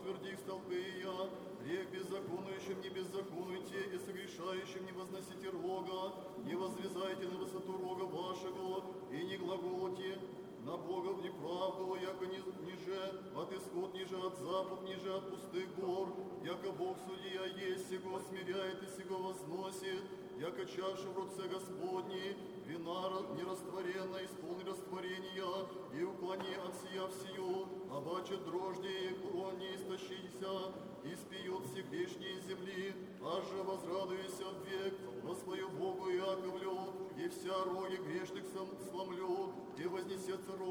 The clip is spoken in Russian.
утверди их столпы я, грех беззаконующим не беззаконуйте, и согрешающим не возносите рога, не возлезайте на высоту рога вашего, и не глаголите на Бога в неправду, яко ниже от исход, ниже от запад, ниже от пустых гор, яко Бог судья есть, сего смиряет и сего возносит, яко чаша в руце Господней, вина нерастворенная, исполни растворения, и уклони от сия всего, обаче дрожди и урон не истощися, и спьет все грешние земли, аж же возрадуйся век, во свою Богу Яковлю, и вся роги грешных сломлю, и вознесется рог